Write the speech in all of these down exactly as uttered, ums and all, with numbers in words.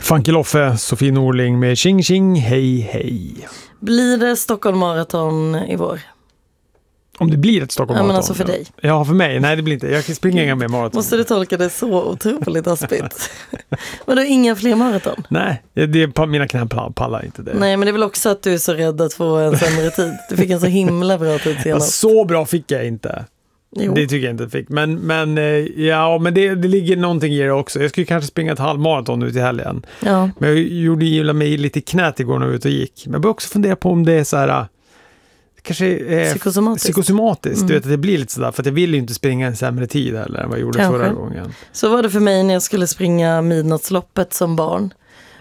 Funky Loffe, Sofie Norling med Tjing Tjing, hej hej. Blir det Stockholm Marathon i vår? Om det blir ett Stockholm Marathon? Ja, men alltså för dig. Ja, för mig. Nej, det blir inte. Jag kan springa inga mer maraton. Måste du tolka det så otroligt aspigt? Men då inga fler maraton? Nej, det är, mina knän pallar inte det. Nej, men det är väl också att du är så rädd att få en sämre tid. Du fick en så himla bra tid senast. Så bra fick jag inte. Jo. Det tycker jag inte fick. Men, men, ja, men det, det ligger någonting i det också. Jag skulle kanske springa ett halvmaraton ut i helgen. Ja. Men jag gjorde gilla mig lite knät igår när jag var ute och gick. Men jag börjar också fundera på om det är så här... Kanske eh, psykosomatiskt. psykosomatiskt. Mm. Du vet att det blir lite sådär. För att jag ville ju inte springa en sämre tid heller än vad jag gjorde kanske. Förra gången. Så var det för mig när jag skulle springa midnattsloppet som barn.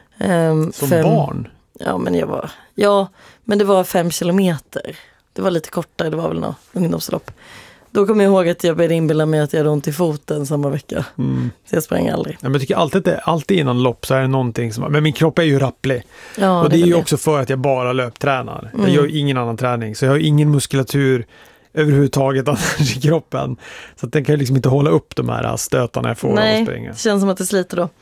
Um, som fem, barn? Ja, men jag var... Ja, men det var fem kilometer. Det var lite kortare, det var väl något ungdomslopp. Då kommer jag ihåg att jag började inbilla mig att jag hade ont i foten samma vecka. Mm. Så jag sprang aldrig. Ja, men jag tycker alltid att det, alltid innan lopp så är det någonting som... Men min kropp är ju rapplig. Ja, och det, det är ju det. också för att jag bara löptränar. Mm. Jag gör ingen annan träning. Så jag har ingen muskulatur överhuvudtaget annars i kroppen. Så att den kan liksom inte hålla upp de här stötarna jag får Nej, av att springa. Det känns som att det sliter då.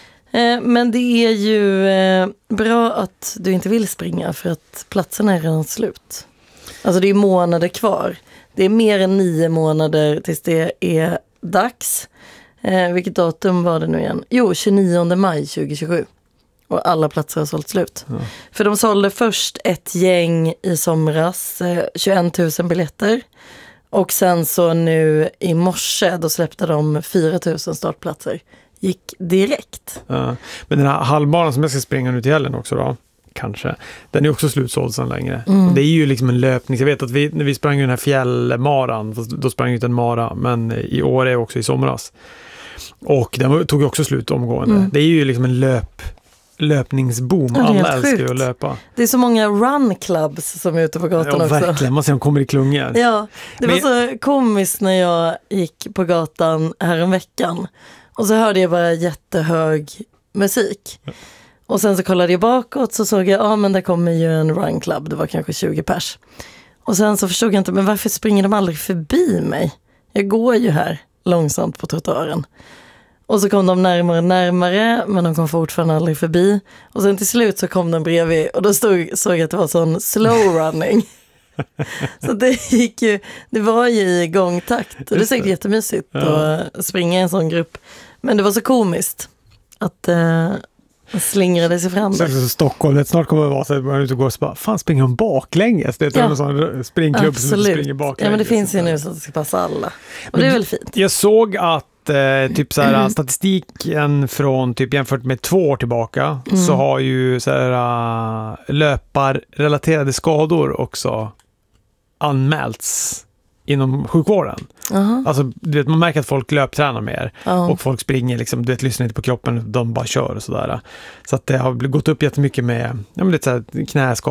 Eh, men det är ju eh, bra att du inte vill springa för att platsen är redan slut. Alltså det är månader kvar. Det är mer än nio månader tills det är dags. Eh, vilket datum var det nu igen? Jo, tjugonionde maj tjugohundratjugosju. Och alla platser har sålt slut. Ja. För de sålde först ett gäng i somras, eh, tjugoett tusen biljetter. Och sen så nu i morse, då släppte de fyra tusen startplatser. Gick direkt. Ja. Men den här halvbanan som jag ska springa nu till helgen också då, kanske. Den är också slutsåld sedan längre. Mm. Det är ju liksom en löpning. Jag vet att vi, när vi sprang den här fjällmaran, då sprang ut en mara, men i år är också i somras. Och den tog ju också slut omgående. Mm. Det är ju liksom en löp löpningsboom. Ja, alla älskar ju att löpa. Det är så många run clubs som är ute på gatan ja, också. Verkligen, man ser de kommer i klungor. Ja, det men... var så komiskt när jag gick på gatan här en veckan. Och så hörde jag bara jättehög musik. Ja. Och sen så kollade jag bakåt så såg jag, ja ah, men där kommer ju en run club, det var kanske tjugo pers. Och sen så förstod jag inte, men varför springer de aldrig förbi mig? Jag går ju här långsamt på trottoaren. Och så kom de närmare och närmare, men de kom fortfarande aldrig förbi. Och sen till slut så kom de bredvid och då stod, såg jag att det var sån slow running. Så det gick ju, det var ju i gångtakt. Och det är säkert jättemysigt ja. Att springa i en sån grupp. Men det var så komiskt att... Uh, slingrade sig fram. Så, så Stockholm, snart kommer det vara så att man är ute och går och så bara, fan springer de baklänges? Det är ja. En sån springklubb som springer baklänges. Ja, men det finns ju nu så att det ska passa alla. Och men det är väl fint. Jag såg att eh, typ så här, mm. statistiken från typ jämfört med två år tillbaka mm. så har ju så här, uh, löparrelaterade skador också anmälts inom sjukvården. Uh-huh. Alltså, du vet, man märker att folk löptränar mer uh-huh. och folk springer liksom, du vet, lyssnar inte på kroppen, de bara kör och sådär. Så att det har gått upp jättemycket med ja, men det är så här, knäskador